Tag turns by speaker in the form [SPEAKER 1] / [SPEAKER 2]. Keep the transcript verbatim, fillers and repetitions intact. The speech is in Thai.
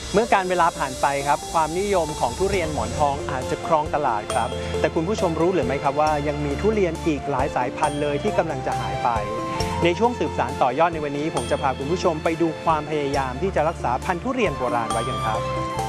[SPEAKER 1] เมื่อการเวลาผ่านไปครับความนิยมของทุเรียนหมอนทองอาจจะครองตลาดครับแต่คุณผู้ชมรู้หรือไม่ครับว่ายังมีทุเรียนอีกหลายสายพันธุ์เลยที่กำลังจะหายไปในช่วงสืบสานต่อยอดในวันนี้ผมจะพาคุณผู้ชมไปดูความพยายามที่จะรักษาพันธุ์ทุเรียนโบราณไว้กันครับ